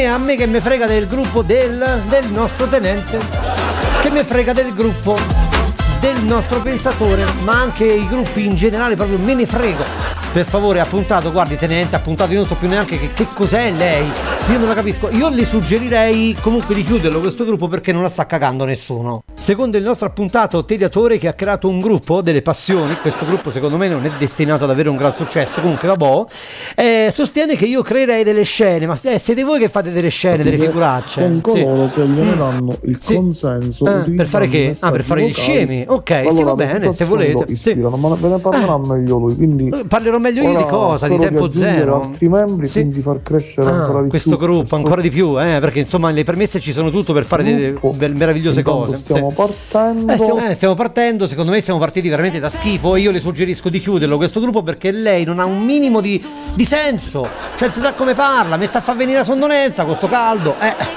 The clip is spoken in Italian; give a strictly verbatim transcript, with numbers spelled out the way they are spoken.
a me che mi frega del gruppo del, del nostro tenente, che mi frega del gruppo del nostro pensatore, ma anche i gruppi in generale proprio me ne frego. Per favore, appuntato, guardi tenente, appuntato, io non so più neanche che, che cos'è lei, io non la capisco. Io le suggerirei comunque di chiuderlo questo gruppo perché non la sta cagando nessuno. Secondo il nostro appuntato Tediatore, che ha creato un gruppo delle passioni, questo gruppo secondo me non è destinato ad avere un gran successo, comunque vabbè, eh, sostiene che io creerei delle scene, ma eh, siete voi che fate delle scene, delle figuracce con coloro sì. che gliene danno il sì. consenso ah, per fare che? Ah, per fare gli scemi, ok, allora, sì, va bene, se volete sì. Ma ve ne parlerà ah. meglio lui, quindi parlerò meglio io di cosa, di tempo di zero, altri membri, sì. quindi far crescere ah, ancora di questo più gruppo questo... ancora di più, eh, perché insomma le premesse ci sono tutto per fare delle, delle meravigliose Intanto cose. Stiamo sì. partendo. Eh, stiamo, eh, stiamo partendo, secondo me siamo partiti veramente da schifo e io le suggerisco di chiuderlo questo gruppo perché lei non ha un minimo di, di senso, cioè non si sa come parla, mi sta a far venire la sonnolenza con sto caldo, eh.